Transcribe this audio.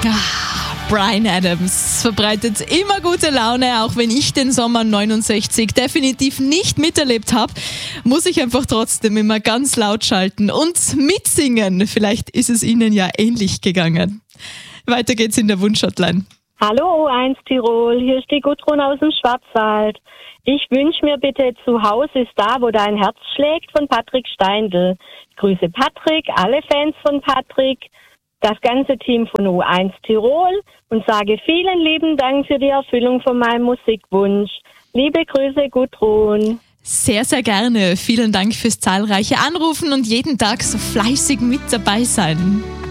Bryan Adams verbreitet immer gute Laune, auch wenn ich den Sommer 69 definitiv nicht miterlebt habe, muss ich einfach trotzdem immer ganz laut schalten und mitsingen. Vielleicht ist es Ihnen ja ähnlich gegangen. Weiter geht's in der Wunschhotline. Hallo O1 Tirol, hier ist die Gudrun aus dem Schwarzwald. Ich wünsche mir bitte "Zu Hause ist da, wo dein Herz schlägt" von Patrick Steindl. Grüße Patrick, alle Fans von Patrick, das ganze Team von O1 Tirol und sage vielen lieben Dank für die Erfüllung von meinem Musikwunsch. Liebe Grüße, Gudrun. Sehr, sehr gerne. Vielen Dank fürs zahlreiche Anrufen und jeden Tag so fleißig mit dabei sein.